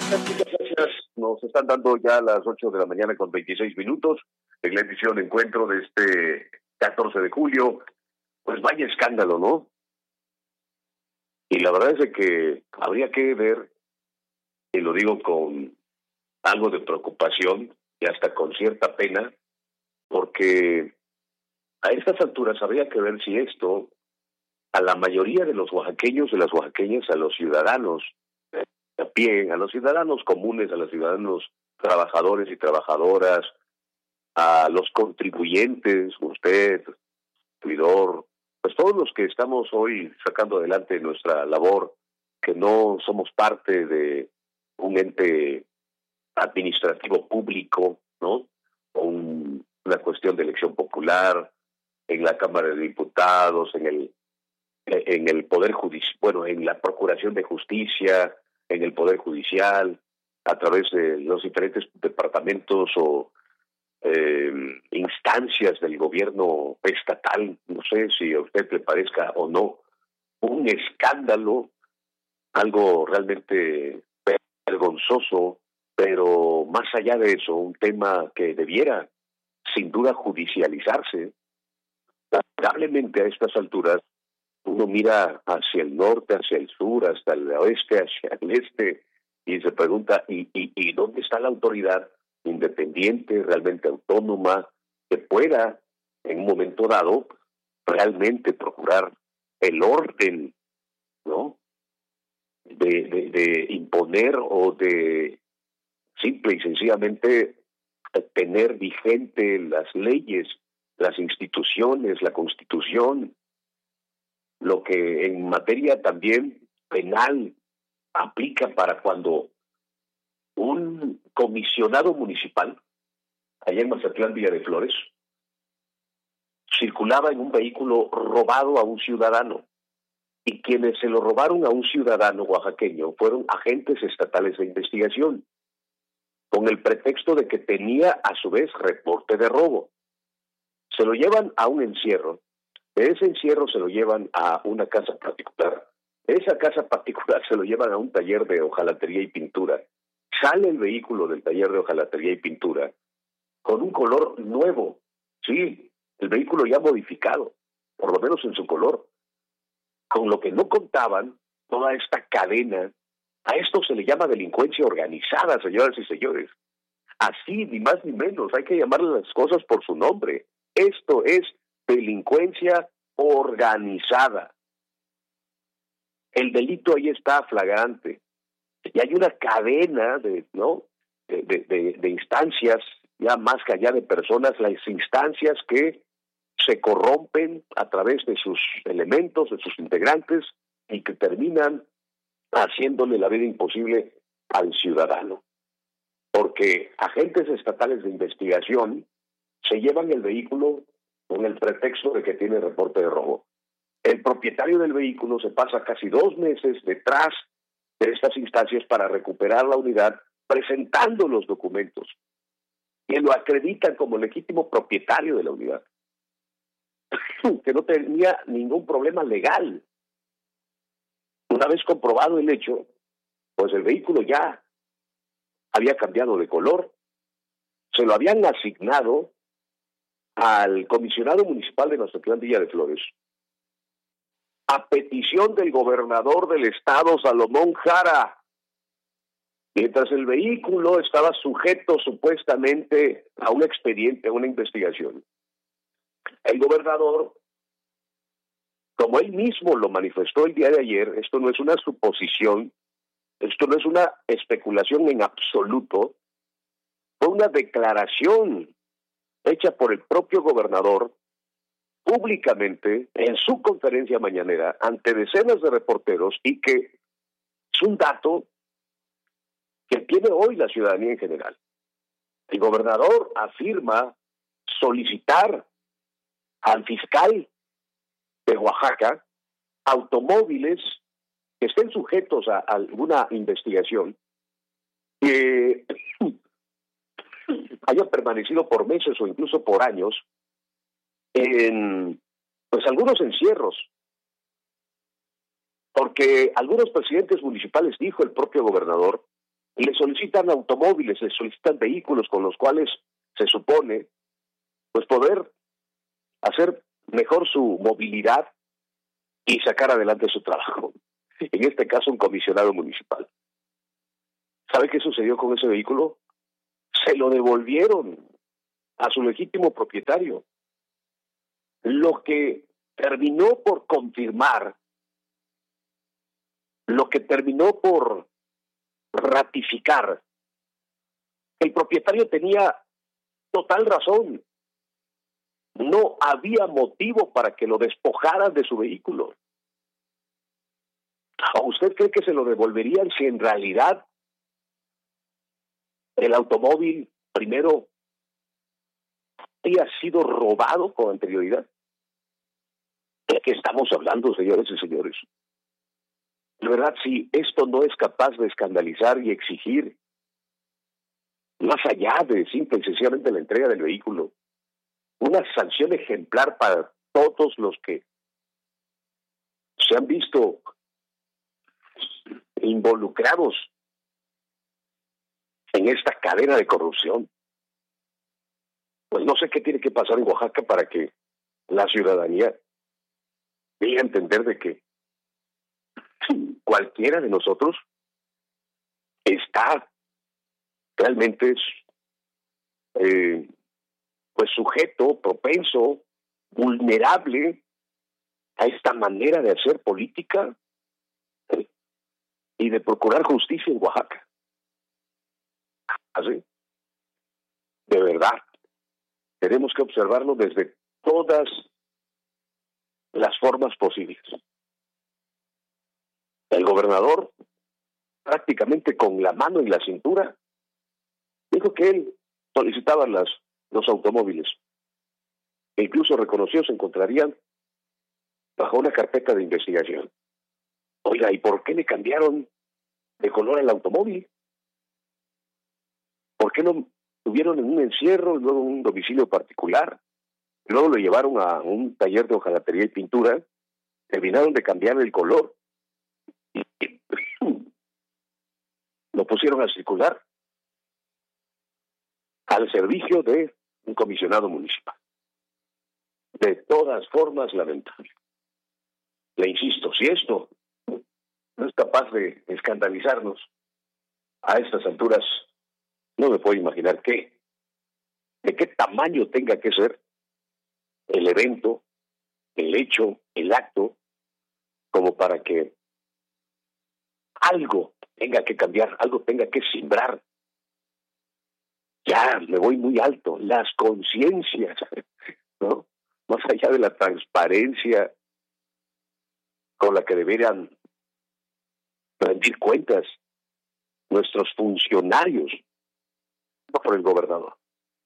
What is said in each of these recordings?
Muchas gracias. Nos están dando ya las 8 de la mañana con 26 minutos en la edición Encuentro de este 14 de julio. Pues vaya escándalo, ¿no? Y la verdad es de que habría que ver, y lo digo con algo de preocupación y hasta con cierta pena, porque a estas alturas habría que ver si esto, a la mayoría de los oaxaqueños y las oaxaqueñas, a los ciudadanos a pie, a los ciudadanos comunes, a los ciudadanos trabajadores y trabajadoras, a los contribuyentes, usted, servidor, pues todos los que estamos hoy sacando adelante nuestra labor, que no somos parte de un ente administrativo público, ¿no? O una cuestión de elección popular en la Cámara de Diputados, en el Poder Judicial, bueno, en la Procuración de Justicia, en el Poder Judicial, a través de los diferentes departamentos o instancias del gobierno estatal. No sé si a usted le parezca o no un escándalo, algo realmente vergonzoso, pero más allá de eso, un tema que debiera sin duda judicializarse. Lamentablemente a estas alturas uno mira hacia el norte, hacia el sur, hasta el oeste, hacia el este, y se pregunta, ¿y dónde está la autoridad independiente, realmente autónoma, que pueda, en un momento dado, realmente procurar el orden, ¿no? De imponer o de simple y sencillamente tener vigente las leyes, las instituciones, la Constitución, lo que en materia también penal aplica para cuando un comisionado municipal, allá en Mazatlán, Villa de Flores, circulaba en un vehículo robado a un ciudadano, y quienes se lo robaron a un ciudadano oaxaqueño fueron agentes estatales de investigación, con el pretexto de que tenía a su vez reporte de robo. Se lo llevan a un encierro. De ese encierro se lo llevan a una casa particular. De esa casa particular se lo llevan a un taller de hojalatería y pintura. Sale el vehículo del taller de hojalatería y pintura con un color nuevo. Sí, el vehículo ya modificado, por lo menos en su color. Con lo que no contaban, toda esta cadena, a esto se le llama delincuencia organizada, señoras y señores. Así, ni más ni menos, hay que llamarle las cosas por su nombre. Esto es delincuencia organizada. El delito ahí está flagrante. Y hay una cadena de instancias, ya más que allá de personas, las instancias que se corrompen a través de sus elementos, de sus integrantes, y que terminan haciéndole la vida imposible al ciudadano. Porque agentes estatales de investigación se llevan el vehículo con el pretexto de que tiene reporte de robo. El propietario del vehículo se pasa casi 2 meses detrás de estas instancias para recuperar la unidad, presentando los documentos, y lo acreditan como legítimo propietario de la unidad, que no tenía ningún problema legal. Una vez comprobado el hecho, pues el vehículo ya había cambiado de color, se lo habían asignado al comisionado municipal de Mazatlán, Villa de Flores, a petición del gobernador del estado, Salomón Jara, mientras el vehículo estaba sujeto supuestamente a un expediente, a una investigación. El gobernador, como él mismo lo manifestó el día de ayer, esto no es una suposición, esto no es una especulación en absoluto, fue una declaración hecha por el propio gobernador públicamente en su conferencia mañanera ante decenas de reporteros, y que es un dato que tiene hoy la ciudadanía en general. El gobernador afirma solicitar al fiscal de Oaxaca automóviles que estén sujetos a alguna investigación, que hayan permanecido por meses o incluso por años en, pues, algunos encierros, porque algunos presidentes municipales, dijo el propio gobernador, le solicitan automóviles, le solicitan vehículos con los cuales se supone pues poder hacer mejor su movilidad y sacar adelante su trabajo. En este caso, un comisionado municipal. ¿Sabe qué sucedió con ese vehículo? Se lo devolvieron a su legítimo propietario. Lo que terminó por confirmar, lo que terminó por ratificar, el propietario tenía total razón. No había motivo para que lo despojaran de su vehículo. ¿O usted cree que se lo devolverían si en realidad el automóvil primero había sido robado con anterioridad? ¿De qué estamos hablando, señores y señores? De verdad, si esto no es capaz de escandalizar y exigir, más allá de simple y sencillamente la entrega del vehículo, una sanción ejemplar para todos los que se han visto involucrados en esta cadena de corrupción. Pues no sé qué tiene que pasar en Oaxaca para que la ciudadanía llegue a entender de que cualquiera de nosotros está realmente pues sujeto, propenso, vulnerable a esta manera de hacer política y de procurar justicia en Oaxaca. Así, de verdad, tenemos que observarlo desde todas las formas posibles. El gobernador, prácticamente con la mano en la cintura, dijo que él solicitaba los automóviles. E incluso reconoció se encontrarían bajo una carpeta de investigación. Oiga, ¿y por qué le cambiaron de color al automóvil? ¿Por qué lo tuvieron en un encierro, luego en un domicilio particular? Luego lo llevaron a un taller de hojalatería y pintura, terminaron de cambiar el color y lo pusieron a circular al servicio de un comisionado municipal. De todas formas, lamentable. Le insisto, si esto no es capaz de escandalizarnos a estas alturas, no me puedo imaginar de qué tamaño tenga que ser el evento, el hecho, el acto, como para que algo tenga que cambiar, algo tenga que simbrar. Ya me voy muy alto, las conciencias, ¿no? Más allá de la transparencia con la que deberían rendir cuentas nuestros funcionarios, no por el gobernador.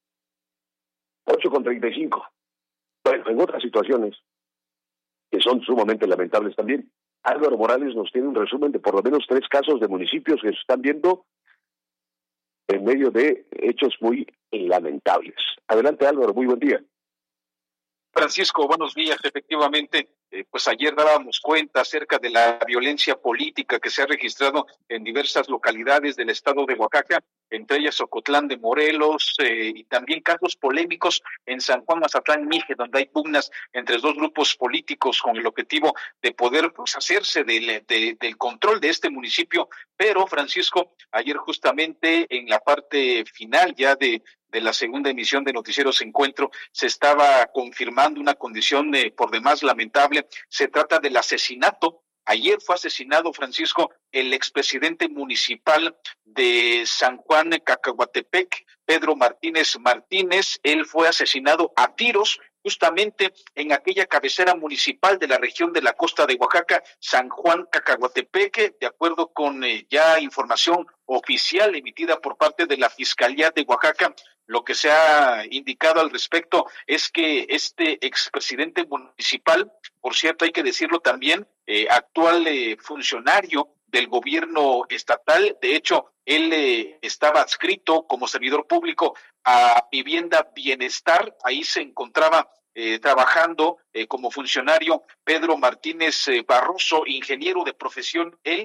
8:35. Bueno, en otras situaciones que son sumamente lamentables también, Álvaro Morales nos tiene un resumen de por lo menos 3 casos de municipios que se están viendo en medio de hechos muy lamentables. Adelante, Álvaro, muy buen día. Francisco, buenos días. Efectivamente, pues ayer dábamos cuenta acerca de la violencia política que se ha registrado en diversas localidades del estado de Oaxaca, entre ellas Ocotlán de Morelos, y también casos polémicos en San Juan Mazatlán, Mije, donde hay pugnas entre 2 grupos políticos con el objetivo de poder pues, hacerse del control de este municipio. Pero, Francisco, ayer justamente en la parte final ya de la segunda emisión de Noticieros Encuentro, se estaba confirmando una condición por demás lamentable. Se trata del asesinato. Ayer fue asesinado, Francisco, el expresidente municipal de San Juan Cacahuatepec, Pedro Martínez Martínez. Él fue asesinado a tiros justamente en aquella cabecera municipal de la región de la costa de Oaxaca, San Juan Cacahuatepec, de acuerdo con ya información oficial emitida por parte de la Fiscalía de Oaxaca. Lo que se ha indicado al respecto es que este expresidente municipal, por cierto, hay que decirlo también, actual funcionario del gobierno estatal, de hecho, él estaba adscrito como servidor público a Vivienda Bienestar, ahí se encontraba trabajando como funcionario Pedro Martínez Barroso, ingeniero de profesión, él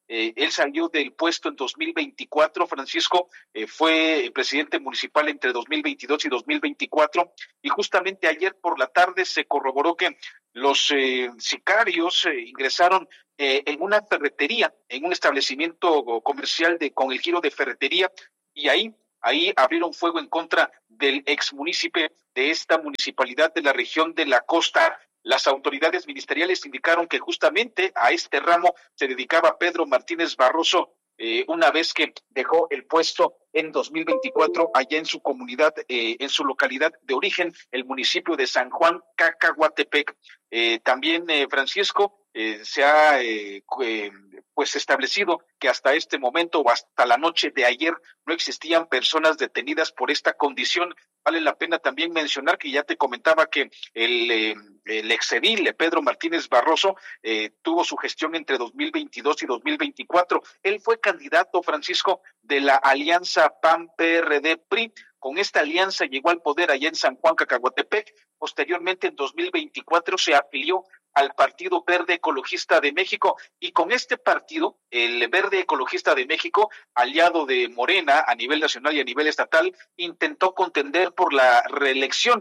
Él salió del puesto en 2024, Francisco, fue presidente municipal entre 2022 y 2024, y justamente ayer por la tarde se corroboró que los sicarios ingresaron en una ferretería, en un establecimiento comercial con el giro de ferretería, y ahí abrieron fuego en contra del exmunícipe de esta municipalidad de la región de la costa. Las autoridades ministeriales indicaron que justamente a este ramo se dedicaba Pedro Martínez Barroso una vez que dejó el puesto en 2024 allá en su comunidad, en su localidad de origen, el municipio de San Juan Cacahuatepec. También, Francisco, se ha pues establecido que hasta este momento o hasta la noche de ayer no existían personas detenidas por esta condición. Vale la pena también mencionar que ya te comentaba que el exedil Pedro Martínez Barroso tuvo su gestión entre 2022 y 2024. Él fue candidato, Francisco, de la alianza PAN-PRD-PRI. Con esta alianza llegó al poder allá en San Juan Cacahuatepec. Posteriormente, en 2024, se afilió al Partido Verde Ecologista de México, y con este partido, el Verde Ecologista de México, aliado de Morena a nivel nacional y a nivel estatal, intentó contendió por la reelección,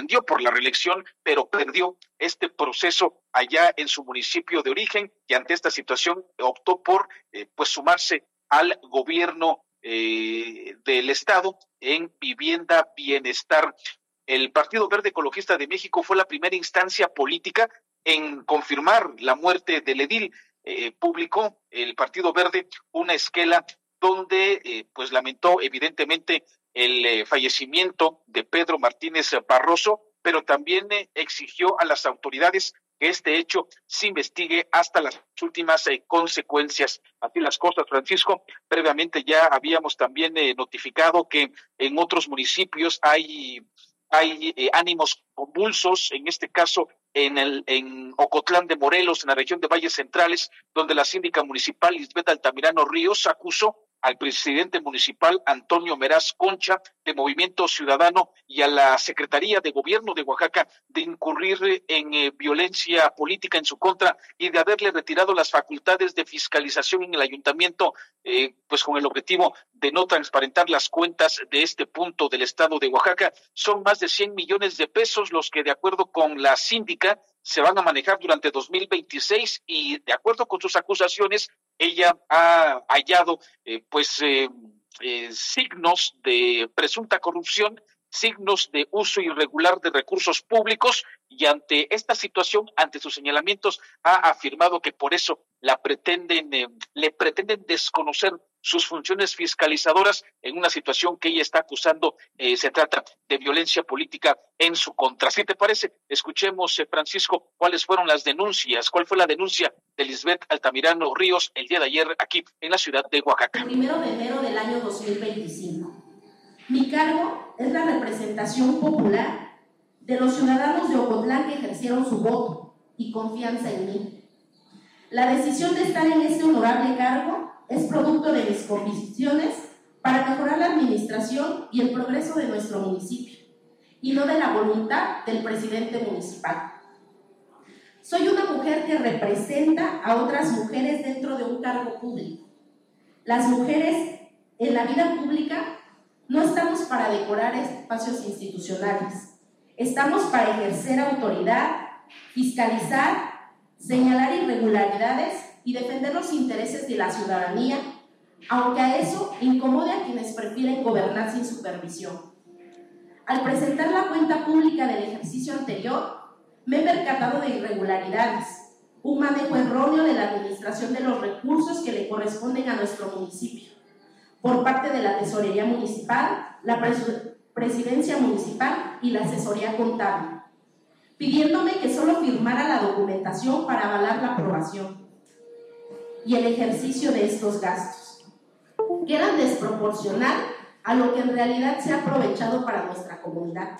pero perdió este proceso allá en su municipio de origen, y ante esta situación optó por pues sumarse al gobierno del estado en Vivienda Bienestar. El Partido Verde Ecologista de México fue la primera instancia política en confirmar la muerte del edil. Publicó el Partido Verde una esquela donde pues lamentó evidentemente el fallecimiento de Pedro Martínez Barroso, pero también exigió a las autoridades que este hecho se investigue hasta las últimas consecuencias. Así las cosas, Francisco. Previamente ya habíamos también notificado que en otros municipios hay ánimos convulsos, en este caso en Ocotlán de Morelos, en la región de Valles Centrales, donde la síndica municipal Lisbeth Altamirano Ríos acusó al presidente municipal Antonio Meraz Concha de Movimiento Ciudadano y a la Secretaría de Gobierno de Oaxaca de incurrir en violencia política en su contra y de haberle retirado las facultades de fiscalización en el ayuntamiento, pues con el objetivo de no transparentar las cuentas de este punto del estado de Oaxaca. Son más de 100 millones de pesos los que, de acuerdo con la síndica, se van a manejar durante 2026, y de acuerdo con sus acusaciones, ella ha hallado signos de presunta corrupción, signos de uso irregular de recursos públicos, y ante esta situación, ante sus señalamientos, ha afirmado que por eso le pretenden desconocer sus funciones fiscalizadoras en una situación que ella está acusando. Se trata de violencia política en su contra. ¿Sí te parece? Escuchemos, Francisco, cuáles fueron las denuncias, cuál fue la denuncia de Lisbeth Altamirano Ríos el día de ayer aquí en la ciudad de Oaxaca. El 1 de enero del año 2025. Mi cargo es la representación popular de los ciudadanos de Ocotlán que ejercieron su voto y confianza en mí. La decisión de estar en este honorable cargo es producto de mis convicciones para mejorar la administración y el progreso de nuestro municipio, y no de la voluntad del presidente municipal. Soy una mujer que representa a otras mujeres dentro de un cargo público. Las mujeres en la vida pública no estamos para decorar espacios institucionales, estamos para ejercer autoridad, fiscalizar, señalar irregularidades y defender los intereses de la ciudadanía, aunque a eso incomode a quienes prefieren gobernar sin supervisión. Al presentar la cuenta pública del ejercicio anterior, me he percatado de irregularidades, un manejo erróneo de la administración de los recursos que le corresponden a nuestro municipio, por parte de la Tesorería Municipal, la Presidencia Municipal y la Asesoría Contable, pidiéndome que solo firmara la documentación para avalar la aprobación y el ejercicio de estos gastos, que eran desproporcional a lo que en realidad se ha aprovechado para nuestra comunidad.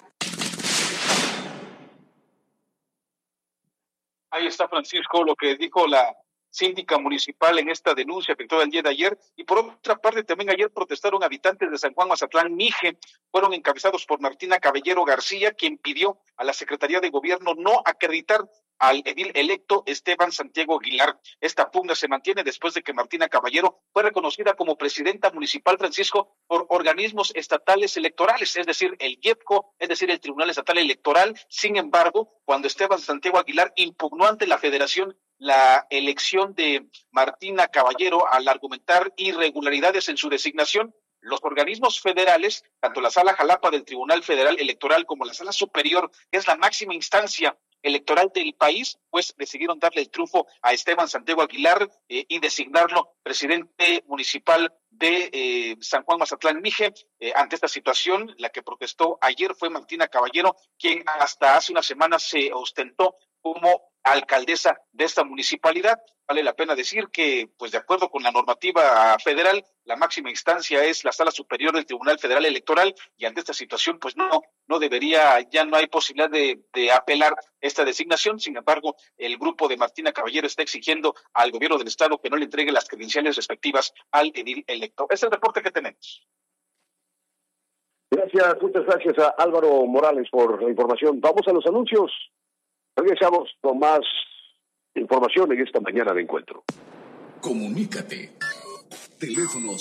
Ahí está, Francisco, lo que dijo la síndica municipal en esta denuncia efectuada el día de ayer. Y por otra parte, también ayer protestaron habitantes de San Juan Mazatlán Mije. Fueron encabezados por Martina Caballero García, quien pidió a la Secretaría de Gobierno no acreditar al edil electo Esteban Santiago Aguilar. Esta pugna se mantiene después de que Martina Caballero fue reconocida como presidenta municipal, Francisco, por organismos estatales electorales, es decir, el IEPCO, es decir, el Tribunal Estatal Electoral. Sin embargo, cuando Esteban Santiago Aguilar impugnó ante la Federación la elección de Martina Caballero al argumentar irregularidades en su designación, los organismos federales, tanto la Sala Jalapa del Tribunal Federal Electoral como la Sala Superior, que es la máxima instancia electoral del país, pues decidieron darle el triunfo a Esteban Santiago Aguilar y designarlo presidente municipal de San Juan Mazatlán Mije. Ante esta situación, la que protestó ayer fue Martina Caballero, quien hasta hace una semana se ostentó como alcaldesa de esta municipalidad. Vale la pena decir que, pues de acuerdo con la normativa federal, la máxima instancia es la Sala Superior del Tribunal Federal Electoral, y ante esta situación, pues no debería, ya no hay posibilidad de apelar esta designación. Sin embargo, el grupo de Martina Caballero está exigiendo al gobierno del estado que no le entregue las credenciales respectivas al edil electo. Es el reporte que tenemos. Gracias, muchas gracias a Álvaro Morales por la información. Vamos a los anuncios. Regresamos con más información en esta mañana de encuentro. Comunícate. Teléfono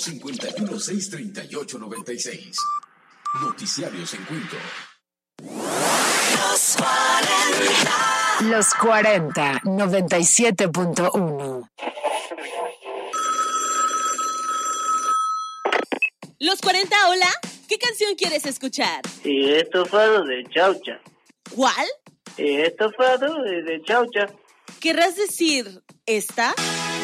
51-638-96. Noticiarios Encuentro. Los 40, 97.1. Los 40, hola. ¿Qué canción quieres escuchar? Estofado de chaucha. ¿Cuál? Estofado de chaucha. ¿Querrás decir esta?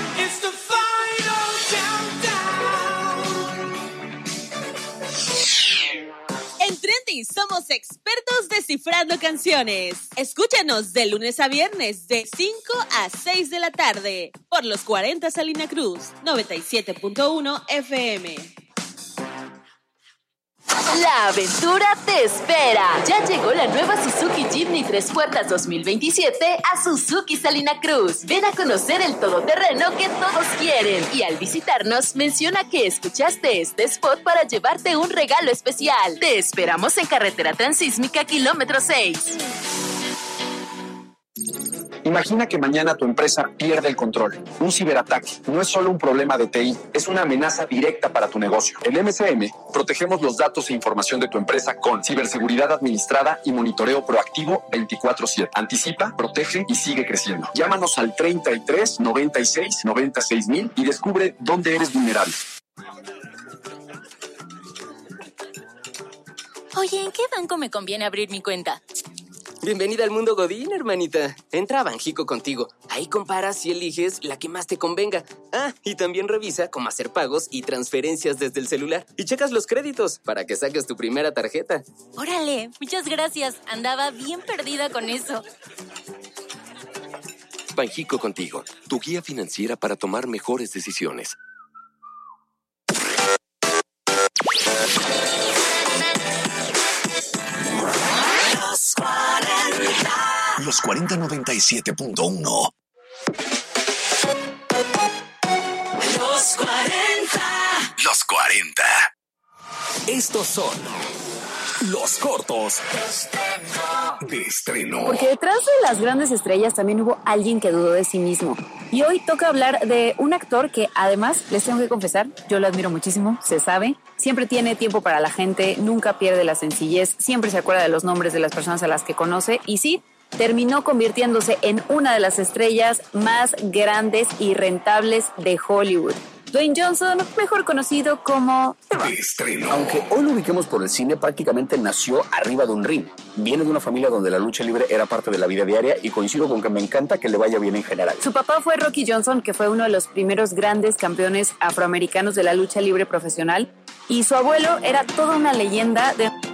En Trendy somos expertos descifrando canciones. Escúchanos de lunes a viernes de 5 a 6 de la tarde por los 40 Salina Cruz, 97.1 FM. La aventura te espera. Ya llegó la nueva Suzuki Jimny 3 puertas 2027 a Suzuki Salina Cruz. Ven a conocer el todoterreno que todos quieren. Y al visitarnos, menciona que escuchaste este spot para llevarte un regalo especial. Te esperamos en Carretera Transísmica, kilómetro 6. Imagina que mañana tu empresa pierde el control. Un ciberataque no es solo un problema de TI, es una amenaza directa para tu negocio. En MCM, protegemos los datos e información de tu empresa con ciberseguridad administrada y monitoreo proactivo 24/7. Anticipa, protege y sigue creciendo. Llámanos al 33 96 96 mil y descubre dónde eres vulnerable. Oye, ¿en qué banco me conviene abrir mi cuenta? Bienvenida al mundo Godín, hermanita. Entra a Banjico Contigo. Ahí comparas y eliges la que más te convenga. Ah, y también revisa cómo hacer pagos y transferencias desde el celular. Y checas los créditos para que saques tu primera tarjeta. Órale, muchas gracias. Andaba bien perdida con eso. Banjico Contigo, tu guía financiera para tomar mejores decisiones. Los 40 97.1. Los 40. Los 40. Estos son los cortos de estreno. Porque detrás de las grandes estrellas también hubo alguien que dudó de sí mismo. Y hoy toca hablar de un actor que, además, les tengo que confesar, yo lo admiro muchísimo, se sabe. Siempre tiene tiempo para la gente, nunca pierde la sencillez, siempre se acuerda de los nombres de las personas a las que conoce. Y sí, terminó convirtiéndose en una de las estrellas más grandes y rentables de Hollywood. Dwayne Johnson, mejor conocido como The Rock. Aunque hoy lo ubiquemos por el cine, prácticamente nació arriba de un ring. Viene de una familia donde la lucha libre era parte de la vida diaria y coincido con que me encanta que le vaya bien en general. Su papá fue Rocky Johnson, que fue uno de los primeros grandes campeones afroamericanos de la lucha libre profesional, y su abuelo era toda una leyenda de